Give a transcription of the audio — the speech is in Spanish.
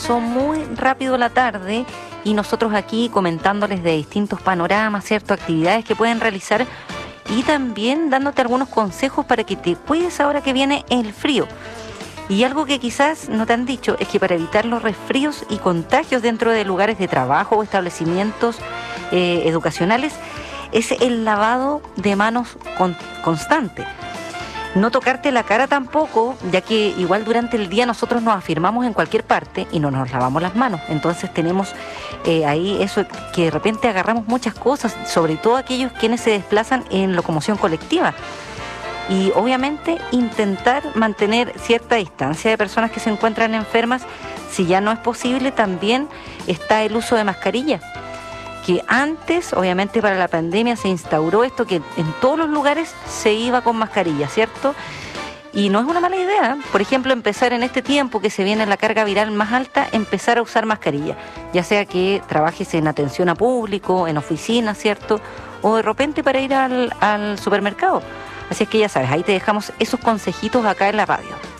pasó muy rápido la tarde y nosotros aquí comentándoles de distintos panoramas, ¿cierto? Actividades que pueden realizar y también dándote algunos consejos para que te cuides ahora que viene el frío. Y algo que quizás no te han dicho es que para evitar los resfríos y contagios dentro de lugares de trabajo o establecimientos educacionales es el lavado de manos constante. No tocarte la cara tampoco, ya que igual durante el día nosotros nos afirmamos en cualquier parte y no nos lavamos las manos. Entonces tenemos ahí eso que de repente agarramos muchas cosas, sobre todo aquellos quienes se desplazan en locomoción colectiva. Y obviamente intentar mantener cierta distancia de personas que se encuentran enfermas. Si ya no es posible, también está el uso de mascarilla, que antes, obviamente para la pandemia, se instauró esto que en todos los lugares se iba con mascarilla, ¿cierto? Y no es una mala idea, por ejemplo, empezar en este tiempo que se viene la carga viral más alta, empezar a usar mascarilla, ya sea que trabajes en atención a público, en oficinas, ¿cierto? O de repente para ir al supermercado. Así es que ya sabes, ahí te dejamos esos consejitos acá en la radio.